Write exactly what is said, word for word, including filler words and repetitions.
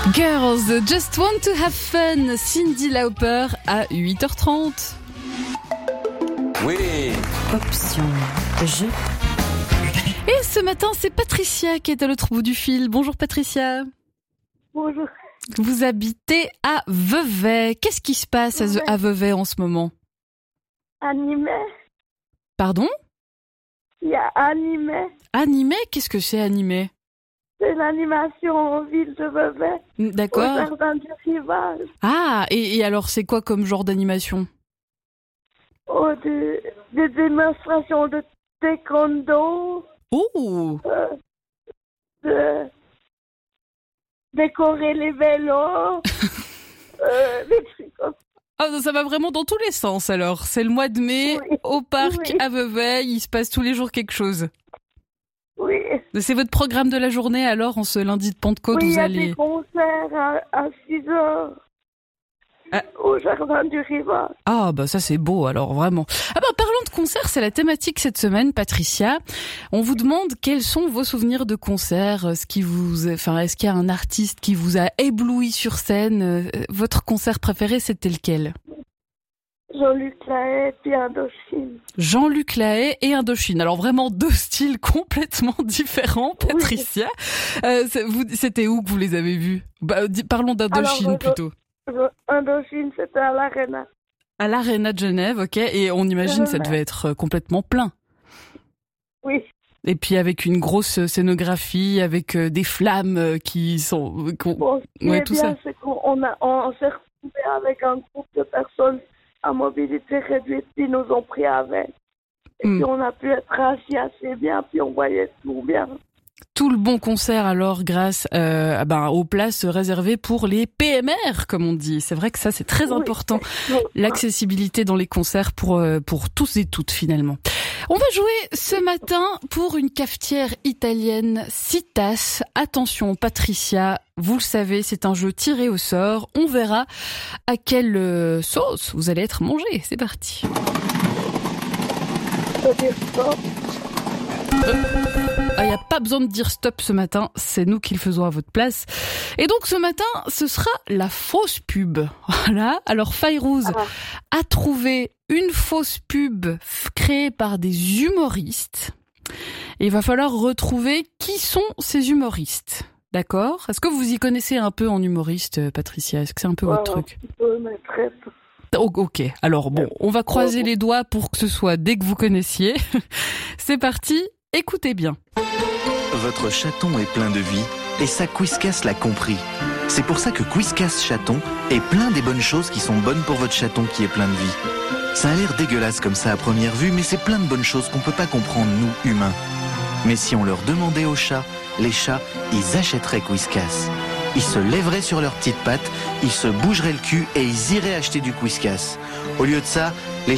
Girls, Just Want to Have Fun, Cyndi Lauper à huit heures trente. Oui. Option jeu. Et ce matin, c'est Patricia qui est à l'autre bout du fil. Bonjour Patricia. Bonjour. Vous habitez à Vevey. Qu'est-ce qui se passe Ouais. à Vevey en ce moment? Animé. Pardon? Il y a animé. Animé? Qu'est-ce que c'est animé? C'est l'animation en ville de Vevey. Au D'accord. jardin du rivage. Ah, et, et alors c'est quoi comme genre d'animation? Oh, des, des démonstrations de taekwondo. Oh! Euh, de décorer les vélos. euh, des trucs comme ça. Ah, ça va vraiment dans tous les sens alors. C'est le mois de mai, Oui. au parc Oui. à Vevey, il se passe tous les jours quelque chose. Oui. C'est votre programme de la journée alors, en ce lundi de Pentecôte, Oui, il vous y a allez... des concerts à, à six heures. Ah. Au jardin du rivage. Ah bah ça c'est beau alors vraiment. Ah bah parlons de concert, c'est la thématique cette semaine, Patricia. On vous demande quels sont vos souvenirs de concert, ce qui vous, enfin est-ce qu'il y a un artiste qui vous a ébloui sur scène, euh, votre concert préféré c'était lequel? Jean-Luc Lahaye, puis Indochine. Jean-Luc Lahaye et Indochine. Alors vraiment deux styles complètement différents, Patricia. Euh, c'est- vous- c'était où que vous les avez vus? Bah, di- parlons d'Indochine Alors, euh, plutôt. Indochine, c'était à l'Arena. À l'Arena de Genève, ok. Et on imagine ça Ouais. devait être euh, complètement plein. Oui. Et puis avec une grosse scénographie, avec euh, des flammes euh, qui sont... euh, qu'on- Bon, ce qui Ouais, est tout bien, ça. c'est qu'on on a, on, s'est retrouvés avec un groupe de personnes à mobilité réduite qui nous ont pris avec. Et Mm. puis on a pu être assis assez bien, puis on voyait tout bien. Tout le bon concert alors grâce euh, ah ben, aux places réservées pour les P M R, comme on dit. C'est vrai que ça c'est très Oui. important. Donc, L'accessibilité dans les concerts pour, euh, pour tous et toutes finalement. On va jouer ce matin pour une cafetière italienne Citas. Attention Patricia, vous le savez, c'est un jeu tiré au sort. On verra à quelle euh, sauce vous allez être mangé. C'est parti. faut dire stop. Il n'y a pas besoin de dire stop ce matin, c'est nous qui le faisons à votre place. Et donc ce matin, ce sera la fausse pub. Voilà, alors Fayrouz Ah. a trouvé une fausse pub f- créée par des humoristes. Et il va falloir retrouver qui sont ces humoristes. D'accord? Est-ce que vous y connaissez un peu en humoriste, Patricia? Est-ce que c'est un peu Ouais, votre un truc? petit peu, mais très peu. Oh, ok, alors bon, on va croiser les doigts pour que ce soit dès que vous connaissiez. C'est parti, écoutez bien. Votre chaton est plein de vie et ça Quizcas l'a compris. C'est pour ça que Quizcas Chaton est plein des bonnes choses qui sont bonnes pour votre chaton qui est plein de vie. Ça a l'air dégueulasse comme ça à première vue, mais c'est plein de bonnes choses qu'on peut pas comprendre nous, humains. Mais si on leur demandait aux chats, les chats, ils achèteraient Quizcas. Ils se lèveraient sur leurs petites pattes, ils se bougeraient le cul et ils iraient acheter du Quizcas. Au lieu de ça, les